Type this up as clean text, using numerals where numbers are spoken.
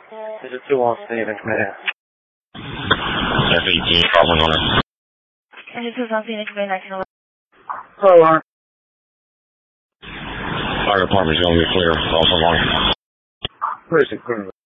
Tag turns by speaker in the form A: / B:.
A: This is 2 on scene in command.
B: F-18, Carbon Runner.
C: And this is on scene in command 1911.
A: Hello, Lauren.
B: Fire department's going to be clear. Also morning.
A: Where's it currently?